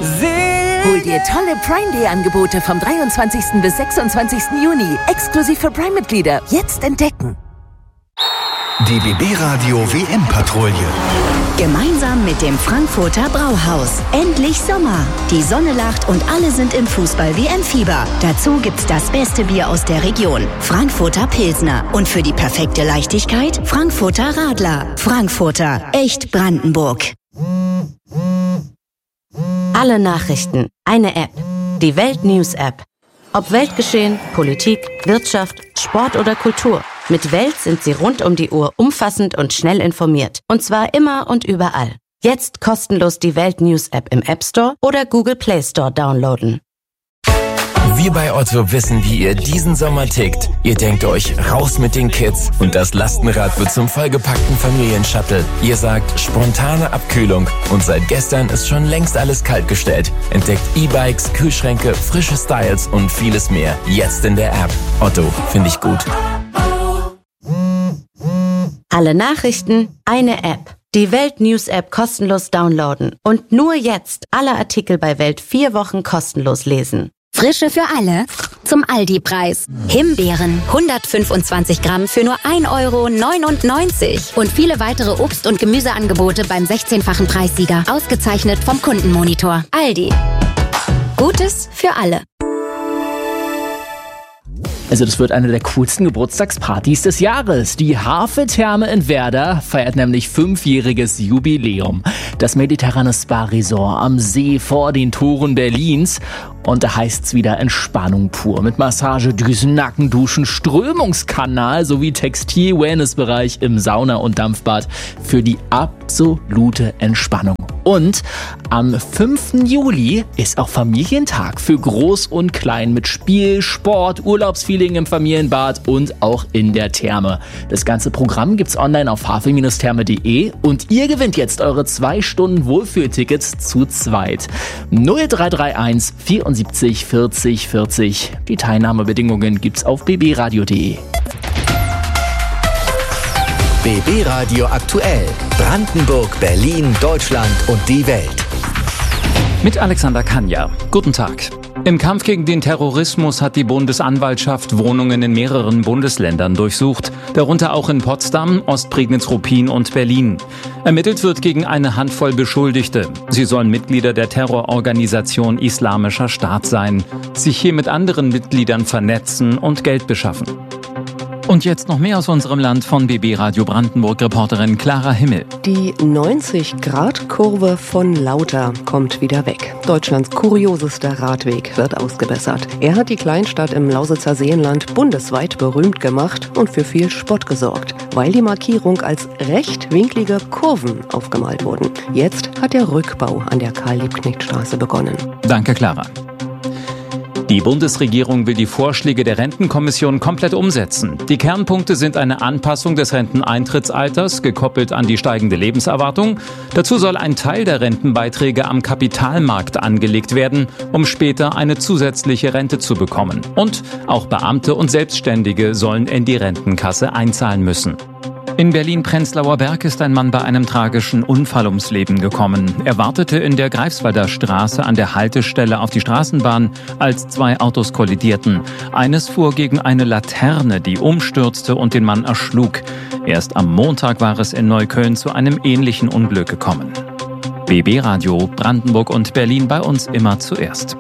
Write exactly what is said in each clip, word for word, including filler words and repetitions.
Hol dir tolle Prime Day Angebote vom dreiundzwanzigsten bis sechsundzwanzigsten Juni. Exklusiv für Prime-Mitglieder. Jetzt entdecken. Die B B Radio W M-Patrouille. Gemeinsam mit dem Frankfurter Brauhaus. Endlich Sommer. Die Sonne lacht und alle sind im Fußball-W M-Fieber. Dazu gibt's das beste Bier aus der Region. Frankfurter Pilsner. Und für die perfekte Leichtigkeit Frankfurter Radler. Frankfurter. Echt Brandenburg. Alle Nachrichten. Eine App. Die Welt News App. Ob Weltgeschehen, Politik, Wirtschaft, Sport oder Kultur. Mit Welt sind Sie rund um die Uhr umfassend und schnell informiert. Und zwar immer und überall. Jetzt kostenlos die Welt News App im App Store oder Google Play Store downloaden. Wir bei Otto wissen, wie ihr diesen Sommer tickt. Ihr denkt euch, raus mit den Kids und das Lastenrad wird zum vollgepackten Familienshuttle. Ihr sagt, spontane Abkühlung und seit gestern ist schon längst alles kaltgestellt. Entdeckt E-Bikes, Kühlschränke, frische Styles und vieles mehr. Jetzt in der App. Otto, finde ich gut. Alle Nachrichten, eine App. Die Welt News App kostenlos downloaden. Und nur jetzt alle Artikel bei Welt vier Wochen kostenlos lesen. Frische für alle zum Aldi-Preis. Himbeeren hundertfünfundzwanzig Gramm für nur ein Euro neunundneunzig. Und viele weitere Obst- und Gemüseangebote beim sechzehnfachen Preissieger. Ausgezeichnet vom Kundenmonitor. Aldi. Gutes für alle. Also das wird eine der coolsten Geburtstagspartys des Jahres. Die Harfe-Therme in Werder feiert nämlich fünfjähriges Jubiläum. Das mediterrane Spa-Resort am See vor den Toren Berlins. Und da heißt's wieder Entspannung pur. Mit Massagedüsen, Nackenduschen, Strömungskanal sowie Textil-Wellness-Bereich im Sauna- und Dampfbad für die absolute Entspannung. Und am fünften Juli ist auch Familientag für Groß und Klein mit Spiel, Sport, Urlaubsfeeling im Familienbad und auch in der Therme. Das ganze Programm gibt's online auf harfe Therme punkt de und ihr gewinnt jetzt eure zwei Stunden Wohlfühltickets zu zweit. null drei drei eins vierundsiebzig vierzig vierzig. Die Teilnahmebedingungen gibt's auf b b radio punkt de. B B Radio aktuell. Brandenburg, Berlin, Deutschland und die Welt. Mit Alexander Kanja. Guten Tag. Im Kampf gegen den Terrorismus hat die Bundesanwaltschaft Wohnungen in mehreren Bundesländern durchsucht, darunter auch in Potsdam, Ostprignitz-Ruppin und Berlin. Ermittelt wird gegen eine Handvoll Beschuldigte. Sie sollen Mitglieder der Terrororganisation Islamischer Staat sein, sich hier mit anderen Mitgliedern vernetzen und Geld beschaffen. Und jetzt noch mehr aus unserem Land von B B Radio Brandenburg-Reporterin Clara Himmel. Die neunzig-Grad-Kurve von Lauter kommt wieder weg. Deutschlands kuriosester Radweg wird ausgebessert. Er hat die Kleinstadt im Lausitzer Seenland bundesweit berühmt gemacht und für viel Spott gesorgt, weil die Markierung als rechtwinklige Kurven aufgemalt wurden. Jetzt hat der Rückbau an der Karl-Liebknecht-Straße begonnen. Danke, Clara. Die Bundesregierung will die Vorschläge der Rentenkommission komplett umsetzen. Die Kernpunkte sind eine Anpassung des Renteneintrittsalters, gekoppelt an die steigende Lebenserwartung. Dazu soll ein Teil der Rentenbeiträge am Kapitalmarkt angelegt werden, um später eine zusätzliche Rente zu bekommen. Und auch Beamte und Selbstständige sollen in die Rentenkasse einzahlen müssen. In Berlin-Prenzlauer Berg ist ein Mann bei einem tragischen Unfall ums Leben gekommen. Er wartete in der Greifswalder Straße an der Haltestelle auf die Straßenbahn, als zwei Autos kollidierten. Eines fuhr gegen eine Laterne, die umstürzte und den Mann erschlug. Erst am Montag war es in Neukölln zu einem ähnlichen Unglück gekommen. B B Radio Brandenburg und Berlin, bei uns immer zuerst.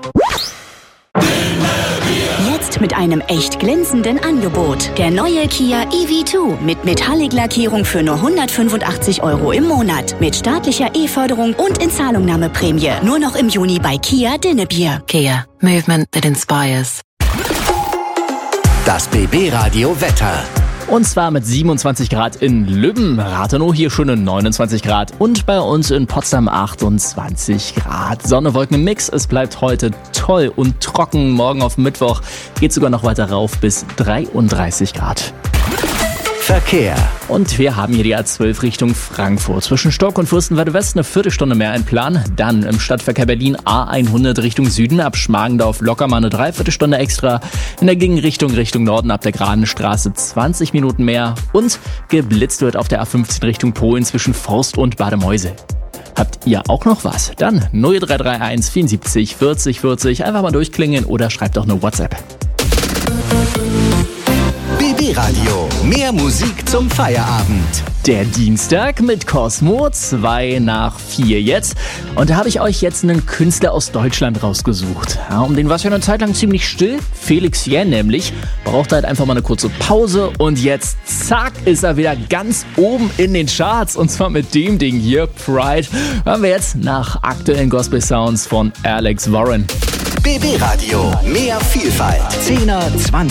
Mit einem echt glänzenden Angebot. Der neue Kia E V zwei mit Metallic-Lackierung für nur hundertfünfundachtzig Euro im Monat. Mit staatlicher E-Förderung und Inzahlungnahmeprämie. Nur noch im Juni bei Kia Dinnebier. Kia. Movement that inspires. Das B B Radio Wetter. Und zwar mit siebenundzwanzig Grad in Lübben, Rathenow hier schöne neunundzwanzig Grad und bei uns in Potsdam achtundzwanzig Grad. Sonne, Wolken im Mix, es bleibt heute toll und trocken. Morgen auf Mittwoch geht sogar noch weiter rauf bis dreiunddreißig Grad. Verkehr. Und wir haben hier die A zwölf Richtung Frankfurt. Zwischen Stock und Fürstenwalde West eine Viertelstunde mehr ein Plan. Dann im Stadtverkehr Berlin A hundert Richtung Süden ab Schmargendorf locker mal eine Dreiviertelstunde extra. In der Gegenrichtung Richtung Norden ab der Gradenstraße zwanzig Minuten mehr. Und geblitzt wird auf der A fünfzehn Richtung Polen zwischen Forst und Bademäusel. Habt ihr auch noch was? Dann null drei drei eins vierundsiebzig vierzig vierzig. Einfach mal durchklingeln oder schreibt doch eine WhatsApp. B B Radio. Mehr Musik zum Feierabend. Der Dienstag mit Cosmo, zwei nach vier jetzt. Und da habe ich euch jetzt einen Künstler aus Deutschland rausgesucht. Ja, um den war es ja eine Zeit lang ziemlich still. Felix Jähn nämlich. Brauchte halt einfach mal eine kurze Pause. Und jetzt, zack, ist er wieder ganz oben in den Charts. Und zwar mit dem Ding hier, Pride. Hören wir jetzt nach aktuellen Gospel-Sounds von Alex Warren. B B Radio. Mehr Vielfalt. Zehner, Zwanziger.